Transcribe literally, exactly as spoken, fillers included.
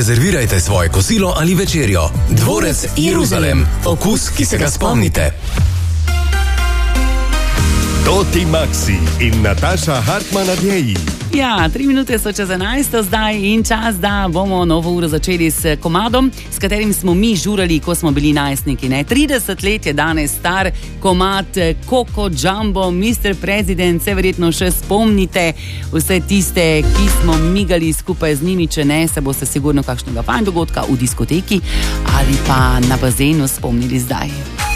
Rezervirajte svoje kosilo ali večerjo. Dvorec Jeruzalem. Okus, ki se ga spomnite. Toti Maxi in Nataša Hartman na njej. Ja, tri minute so čez enajsto zdaj in čas, da bomo novo uro začeli s komadom, s katerim smo mi žurali, ko smo bili najstniki. Ne? trideset let je danes star komad Coco Jumbo, mister President, se verjetno še spomnite vse tiste, ki smo migali skupaj z njimi, če ne, se boste sigurno kakšnega fajn dogodka v diskoteki ali pa na bazenu spomnili zdaj.